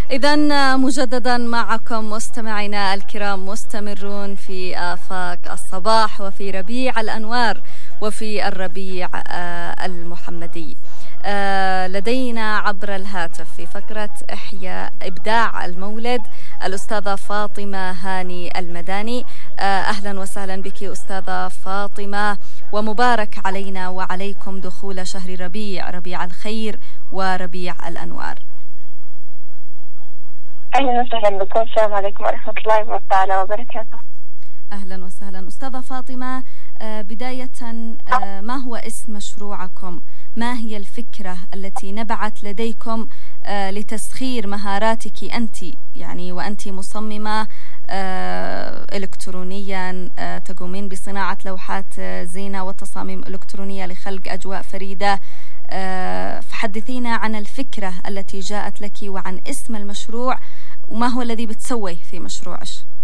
إذن مجددا معكم مستمعينا الكرام، مستمرون في آفاق الصباح وفي ربيع الأنوار وفي الربيع المحمدي. لدينا عبر الهاتف في فقرة إحياء إبداع المولد الأستاذة فاطمة هاني المداني. أهلا وسهلا بك أستاذة فاطمة، ومبارك علينا وعليكم دخول شهر ربيع الخير وربيع الأنوار. أهلا وسهلا بكم، السلام عليكم ورحمة الله تعالى وبركاته. أهلا وسهلا أستاذة فاطمة، بداية ما هو اسم مشروعكم؟ ما هي الفكرة التي نبعت لديكم لتسخير مهاراتك أنت، يعني وأنت مصممة إلكترونيا، تقومين بصناعة لوحات زينة وتصاميم إلكترونية لخلق أجواء فريدة. فحدثينا عن الفكرة التي جاءت لك وعن اسم المشروع، وما هو الذي بتسويه في مشروعك؟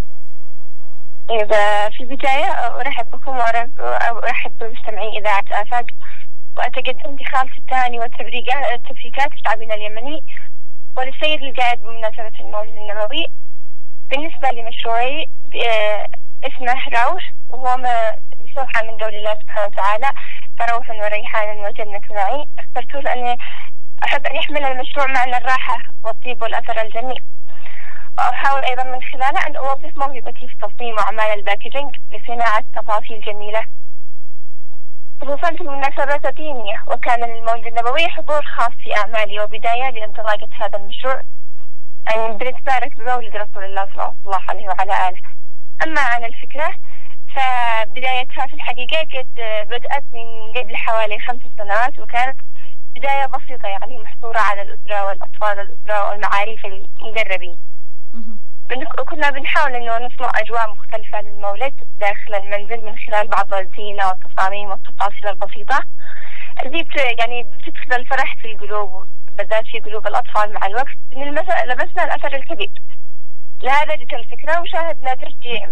في البداية أرحب بكم وأرحب بمستمعي إذاعة آفاق، وأتقدم بخالص التهاني والتبريكات لشعبنا اليمني وللسيد القائد بمناسبة المولد النبوي. بالنسبة لمشروعي اسمه روح، وهو بصوحة من قول الله سبحانه وتعالى: فروح وريحان وجنة معي. اخترته لأني أحب أن يحمل المشروع معنى الراحة والطيب والأثر الجميل، وأحاول أيضا من خلاله أن أوظف موهبتي في تصميم أعمال الباكجينج لصناعة تفاصيل جميلة، خصوصا في المناسبات الدينية. وكان للمولد النبوي حضور خاص في أعمالي وبداية لانطلاقة هذا المشروع، أن بنتبارك بمولد رسول الله صلى الله عليه وعلى آله. أما عن الفكرة فبدايتها في الحقيقة قد بدأت من قبل حوالي 5 سنوات، وكانت بداية بسيطة يعني محصورة على الأسرة والأطفال الأسرة والمعارف المقربين. كنا بنحاول إنه نصنع أجواء مختلفة للمولد داخل المنزل من خلال بعض الزينة والتصاميم والتفاصيل البسيطة اللي بتدخل الفرح في القلوب، بالذات في قلوب الأطفال. مع الوقت لبسنا الأثر الكبير لهذا جت الفكرة، وشاهدنا تشجيع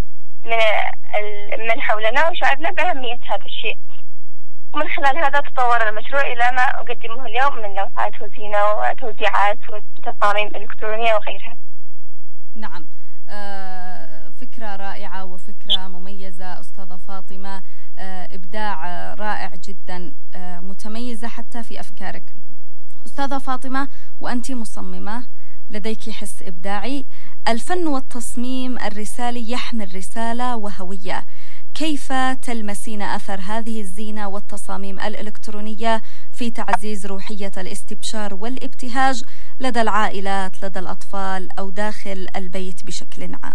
من حولنا، وشعرنا بأهمية هذا الشيء. ومن خلال هذا تطور المشروع إلى ما أقدمه اليوم من لوحات وزينة وتوزيعات وتصاميم إلكترونية وغيرها. نعم، فكرة رائعة وفكرة مميزة أستاذة فاطمة، إبداع رائع جدا، متميزة حتى في أفكارك. أستاذة فاطمة، وأنت مصممة لديك حس إبداعي، الفن والتصميم الرسالي يحمل رسالة وهوية. كيف تلمسين أثر هذه الزينة والتصاميم الإلكترونية في تعزيز روحية الاستبشار والابتهاج لدى العائلات، لدى الأطفال، أو داخل البيت بشكل عام؟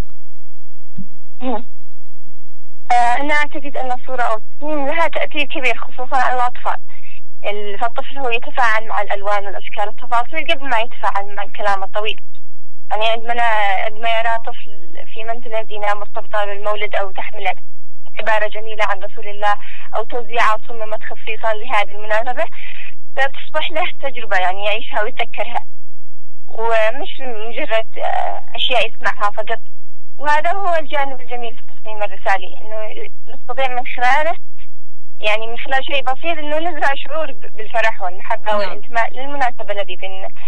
أنا أعتقد أن الصورة أو التصميم لها تأثير كبير خصوصا على الأطفال. فالطفل هو يتفاعل مع الألوان والأشكال والتفاصيل قبل ما يتفاعل مع الكلام الطويل. يعني عندما يرى طفل في منزله زينة مرتبطة بالمولد أو تحمل عبارة جميلة عن رسول الله أو توزيعات صممت خصيصا لهذه المناسبة، تصبح له تجربة يعني يعيشها ويتذكرها، ومش مجرد أشياء يسمعها فقط. وهذا هو الجانب الجميل في التصميم الرسالي، إنه نستطيع من خلاله يعني من خلال شيء بسيط إنه نزرع شعور بالفرح والمحبة والانتماء للمناسبة التي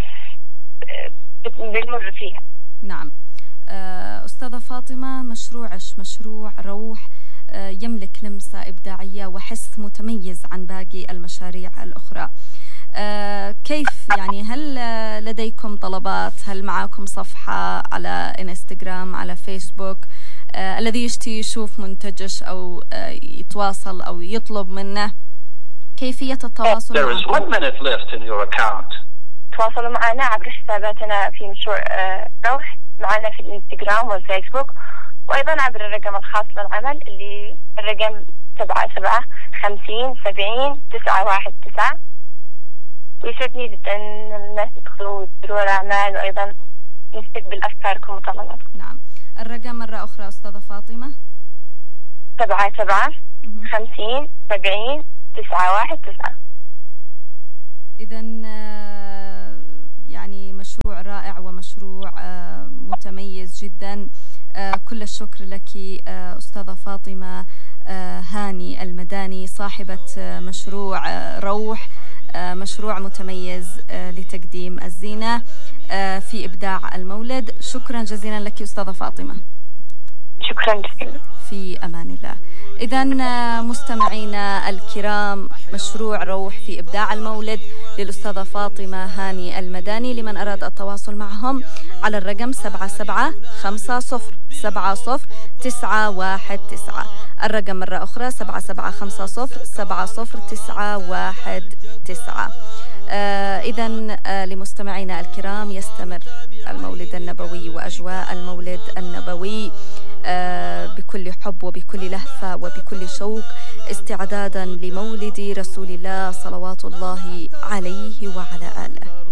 بنمر فيها. نعم. أستاذة فاطمة، مشروع روح يملك لمسة إبداعية وحس متميز عن باقي المشاريع الأخرى. كيف يعني، هل لديكم طلبات؟ هل معكم صفحة على إنستغرام، على فيسبوك؟ الذي يشوف منتجش أو يتواصل أو يطلب منه، كيفية التواصل معكم؟ تواصلوا معنا عبر حساباتنا في مشروع روح، معنا في الانستغرام والفيسبوك، وأيضا عبر الرقم الخاص للعمل اللي الرقم 77 50 70 919. ويسعدني جدا أن الناس يدخلوا ويديروا الأعمال، وأيضا نستقبل أفكاركم وطلباتكم. نعم، الرقم مرة أخرى أستاذة فاطمة: 77 50 70 919. إذن يعني مشروع رائع ومشروع متميز جدا. كل الشكر لك أستاذة فاطمة هاني المداني، صاحبة مشروع روح، مشروع متميز لتقديم الزينة. في إبداع المولد. شكرا جزيلا لك أستاذة فاطمة. شكرا جزيلا. في أمان الله. إذن مستمعينا الكرام، مشروع روح في إبداع المولد للأستاذة فاطمة هاني المداني. لمن أراد التواصل معهم على الرقم 7750709019. الرقم مرة أخرى 7750709019. إذن لمستمعينا الكرام، يستمر المولد النبوي وأجواء المولد النبوي بكل حب وبكل لهفة وبكل شوق، استعدادا لمولد رسول الله صلوات الله عليه وعلى آله.